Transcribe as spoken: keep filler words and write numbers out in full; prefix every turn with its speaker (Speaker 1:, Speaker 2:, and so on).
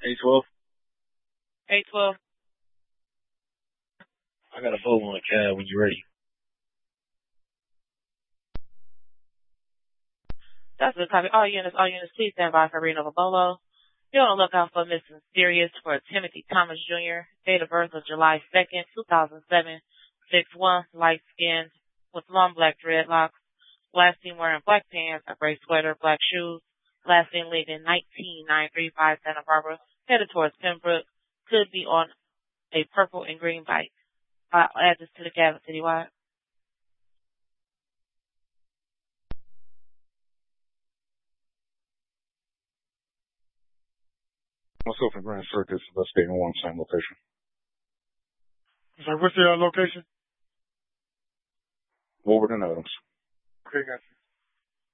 Speaker 1: eight twelve.
Speaker 2: eight twelve.
Speaker 1: I got a boat on the cab when you're ready.
Speaker 2: That's a copy. All units, all units, please stand by for Reno Bolo. Be on the lookout for Mister Mysterious for Timothy Thomas Junior Date of birth of July second, two thousand seven. six one, light-skinned, with long black dreadlocks. Last seen wearing black pants, a gray sweater, black shoes. Last seen leaving nineteen nine thirty-five Santa Barbara, headed towards Pembroke. Could be on a purple and green bike. I'll add this to the cabin citywide.
Speaker 3: Myself and Grand Circus, let's stay in one same location.
Speaker 4: So what's the uh, location?
Speaker 3: Wolverton Adams.
Speaker 4: Okay, gotcha.